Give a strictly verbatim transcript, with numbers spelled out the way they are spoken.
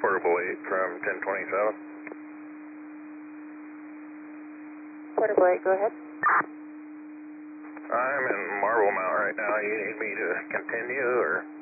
Portable eight from ten twenty south. Portable eight, go ahead. I'm in Marble Mount right now. You need me to continue or?